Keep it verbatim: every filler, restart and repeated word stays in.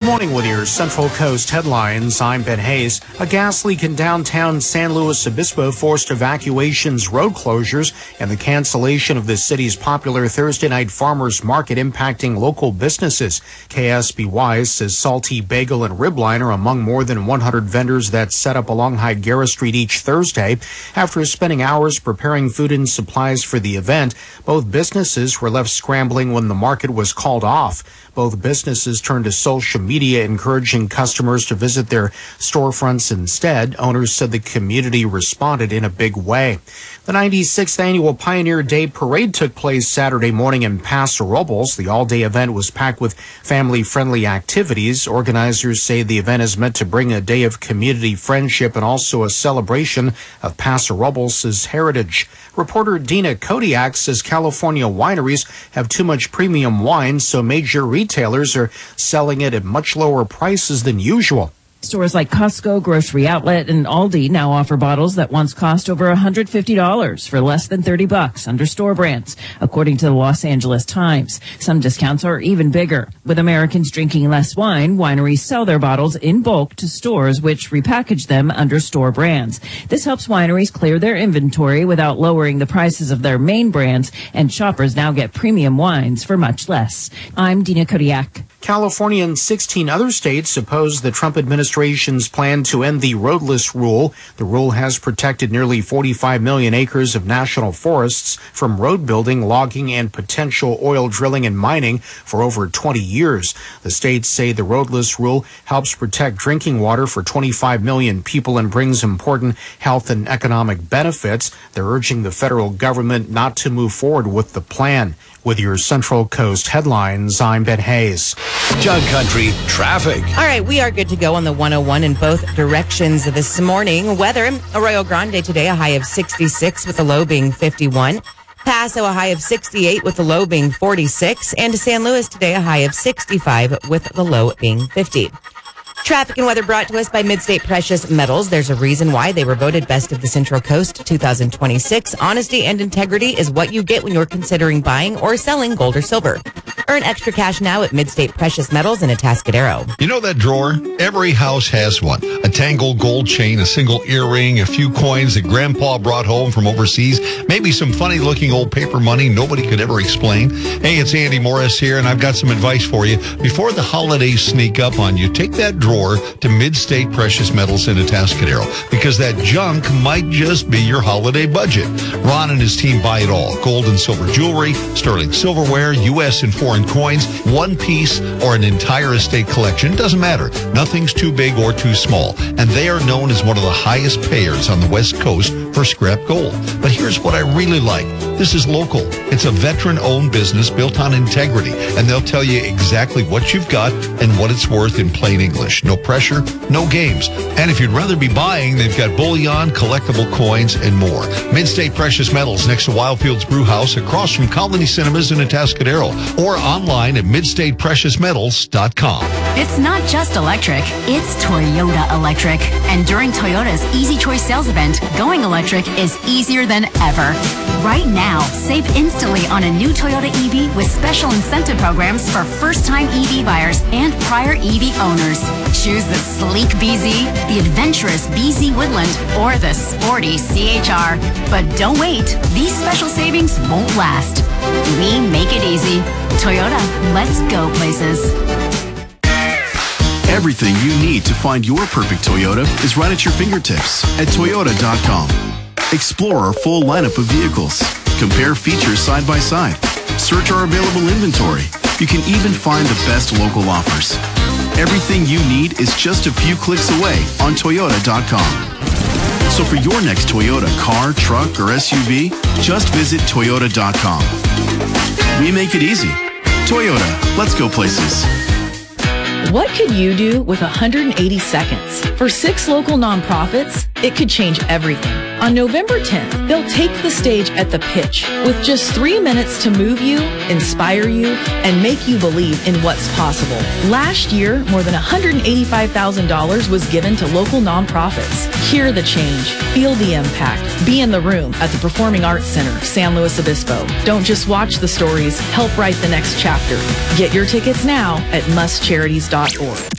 morning with your Central Coast headlines. I'm Ben Hayes. A gas leak in downtown San Luis Obispo forced evacuations, road closures, and the cancellation of the city's popular Thursday night farmers market, impacting local businesses. K S B Y says Salty Bagel and Ribline are among more than one hundred vendors that set up along Higuera Street each Thursday. After spending hours preparing food and supplies for the event, both businesses were left scrambling when the market was called off. Both businesses turned to social media, encouraging customers to visit their storefronts instead. Owners said the community responded in a big way. The ninety-sixth Annual Pioneer Day Parade took place Saturday morning in Paso Robles. The all-day event was packed with family-friendly activities. Organizers say the event is meant to bring a day of community friendship and also a celebration of Paso Robles' heritage. Reporter Dina Kodiak says California wineries have too much premium wine, so major retailers are selling it at much lower prices than usual. Stores like Costco, Grocery Outlet, and Aldi now offer bottles that once cost over one hundred fifty dollars for less than thirty bucks under store brands, according to the Los Angeles Times. Some discounts are even bigger. With Americans drinking less wine, wineries sell their bottles in bulk to stores which repackage them under store brands. This helps wineries clear their inventory without lowering the prices of their main brands, and shoppers now get premium wines for much less. I'm Dina Kodiak. California and sixteen other states oppose the Trump administration's plan to end the roadless rule. The rule has protected nearly forty-five million acres of national forests from road building, logging, and potential oil drilling and mining for over twenty years. The states say the roadless rule helps protect drinking water for twenty-five million people and brings important health and economic benefits. They're urging the federal government not to move forward with the plan. With your Central Coast headlines, I'm Ben Hayes. Jug Country traffic. All right, we are good to go on the one oh one in both directions this morning. Weather, Arroyo Grande today, a high of sixty-six with a low being fifty-one. Paso, a high of sixty-eight with the low being forty-six. And San Luis today, a high of sixty-five with the low being fifty. Traffic and weather brought to us by Midstate Precious Metals. There's a reason why they were voted Best of the Central Coast two thousand twenty-six. Honesty and integrity is what you get when you're considering buying or selling gold or silver. Earn extra cash now at Midstate Precious Metals in Atascadero. You know that drawer? Every house has one. A tangled gold chain, a single earring, a few coins that Grandpa brought home from overseas, maybe some funny-looking old paper money nobody could ever explain. Hey, it's Andy Morris here, and I've got some advice for you. Before the holidays sneak up on you, take that drawer to Midstate Precious Metals in Atascadero, because that junk might just be your holiday budget. Ron and his team buy it all. Gold and silver jewelry, sterling silverware, U S and foreign coins, one piece or an entire estate collection. Doesn't matter. Nothing's too big or too small. And they are known as one of the highest payers on the West Coast for scrap gold. But here's what I really like. This is local. It's a veteran-owned business built on integrity, and they'll tell you exactly what you've got and what it's worth in plain English. No pressure, no games. And if you'd rather be buying, they've got bullion, collectible coins, and more. Midstate Precious Metals next to Wildfields Brew House, across from Colony Cinemas in Atascadero, or online at midstate precious metals dot com. It's not just electric, it's Toyota Electric. And during Toyota's Easy Choice sales event, going electric is easier than ever. Right now, save instantly on a new Toyota E V with special incentive programs for first-time E V buyers and prior E V owners. Choose the sleek B Z, the adventurous B Z Woodland, or the sporty C H R. But don't wait, these special savings won't last. We make it easy. Toyota, let's go places. Everything you need to find your perfect Toyota is right at your fingertips at Toyota dot com. Explore our full lineup of vehicles. Compare features side by side. Search our available inventory. You can even find the best local offers. Everything you need is just a few clicks away on Toyota dot com. So for your next Toyota car, truck, or S U V, just visit Toyota dot com. We make it easy. Toyota, let's go places. What could you do with one hundred eighty seconds? For six local nonprofits, it could change everything. On November tenth, they'll take the stage at The Pitch with just three minutes to move you, inspire you, and make you believe in what's possible. Last year, more than one hundred eighty-five thousand dollars was given to local nonprofits. Hear the change, feel the impact, be in the room at the Performing Arts Center, San Luis Obispo. Don't just watch the stories, help write the next chapter. Get your tickets now at must charities dot org.